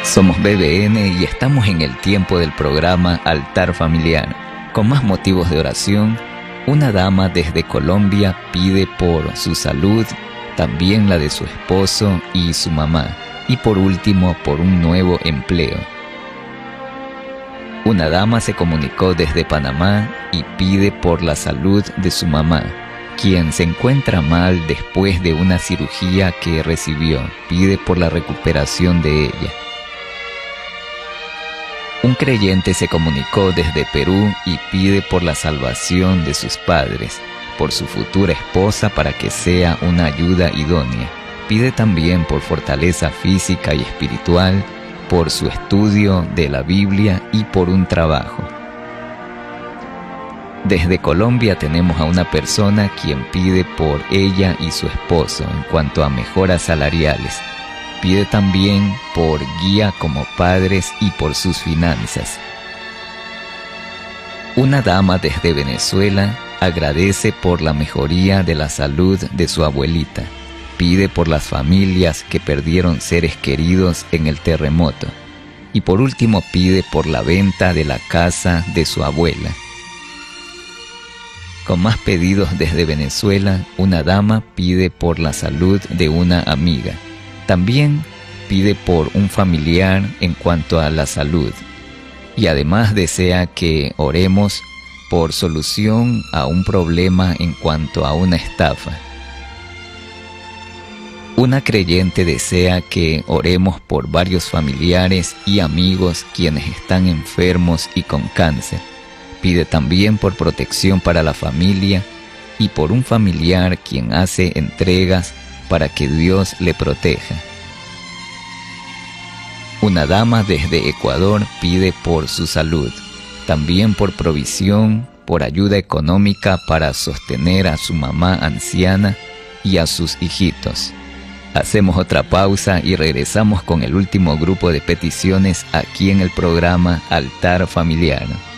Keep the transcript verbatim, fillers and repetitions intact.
Somos B B N y estamos en el tiempo del programa Altar Familiar. Con más motivos de oración, una dama desde Colombia pide por su salud, también la de su esposo y su mamá, y por último por un nuevo empleo. Una dama se comunicó desde Panamá y pide por la salud de su mamá, quien se encuentra mal después de una cirugía que recibió. Pide por la recuperación de ella. Un creyente se comunicó desde Perú y pide por la salvación de sus padres, por su futura esposa para que sea una ayuda idónea. Pide también por fortaleza física y espiritual, por su estudio de la Biblia y por un trabajo. Desde Colombia tenemos a una persona quien pide por ella y su esposo en cuanto a mejoras salariales. Pide también por guía como padres y por sus finanzas. Una dama desde Venezuela agradece por la mejoría de la salud de su abuelita. Pide por las familias que perdieron seres queridos en el terremoto. Y por último pide por la venta de la casa de su abuela. Con más pedidos desde Venezuela, una dama pide por la salud de una amiga. También pide por un familiar en cuanto a la salud. Y además desea que oremos por solución a un problema en cuanto a una estafa. Una creyente desea que oremos por varios familiares y amigos quienes están enfermos y con cáncer. Pide también por protección para la familia y por un familiar quien hace entregas para que Dios le proteja. Una dama desde Ecuador pide por su salud, también por provisión, por ayuda económica para sostener a su mamá anciana y a sus hijitos. Hacemos otra pausa y regresamos con el último grupo de peticiones aquí en el programa Altar Familiar.